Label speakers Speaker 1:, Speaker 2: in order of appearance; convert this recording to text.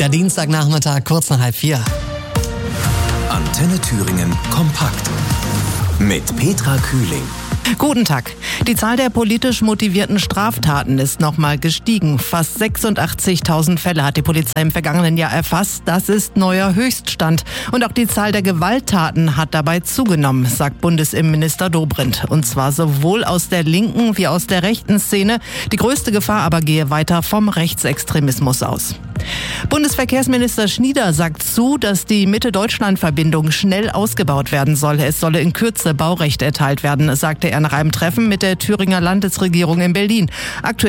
Speaker 1: Der Dienstagnachmittag, kurz nach 3:30.
Speaker 2: Antenne Thüringen kompakt mit Petra Kühling.
Speaker 3: Guten Tag. Die Zahl der politisch motivierten Straftaten ist nochmal gestiegen. Fast 86.000 Fälle hat die Polizei im vergangenen Jahr erfasst. Das ist neuer Höchststand. Und auch die Zahl der Gewalttaten hat dabei zugenommen, sagt Bundesinnenminister Dobrindt. Und zwar sowohl aus der linken wie aus der rechten Szene. Die größte Gefahr aber gehe weiter vom Rechtsextremismus aus. Bundesverkehrsminister Schnieder sagt zu, dass die Mitte-Deutschland-Verbindung schnell ausgebaut werden soll. Es solle in Kürze Baurecht erteilt werden, sagte er nach einem Treffen mit der Thüringer Landesregierung in Berlin. Aktuell